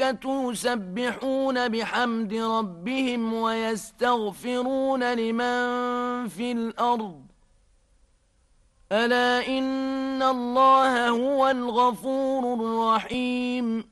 يسبحون بحمد ربهم ويستغفرون لمن في الأرض ألا إن الله هو الغفور الرحيم